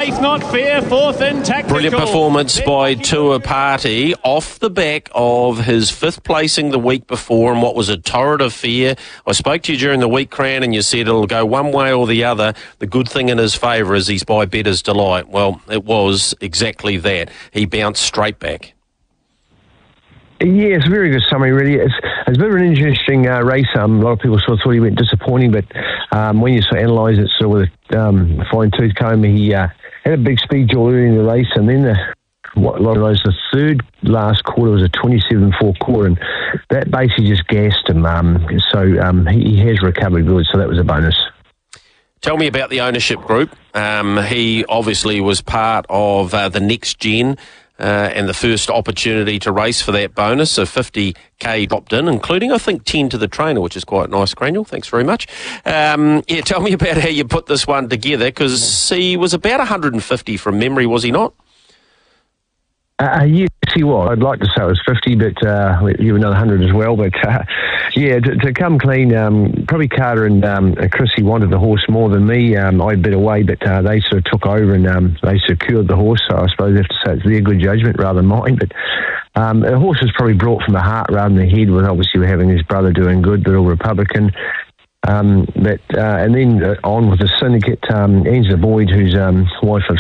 Faith Not Fair, fourth in Tactical. Brilliant performance by Tua Party off the back of his fifth placing the week before and what was a torrid affair. I spoke to you during the week, Cran, and you said it'll go one way or the other. The good thing in his favour is he's by bettor's delight. Well, it was exactly that. He bounced straight back. Yeah, it's a very good summary, really. It's a bit of an interesting race. A lot of people sort of thought he went disappointing, but when you sort of analyse it sort of with a fine-tooth comb, he had a big speed draw early in the race, and then the third last quarter was a 27-4 quarter, and that basically just gassed him. So he has recovered good, so that was a bonus. Tell me about the ownership group. He obviously was part of the next gen. And the first opportunity to race for that bonus, so 50k dropped in, including, I think, 10 to the trainer, which is quite nice, Craniel. Thanks very much. Tell me about how you put this one together, because he was about 150 from memory, was he not? Yes, he was. I'd like to say it was 50, but you another 100 as well. But to come clean, probably Carter and Chrissy wanted the horse more than me. I bet away, but they sort of took over and they secured the horse. So I suppose I have to say it's their good judgment rather than mine. But the horse was probably brought from the heart rather than the head, with obviously having his brother doing good, but all Republican. And then on with the syndicate, Angela Boyd, whose wife I've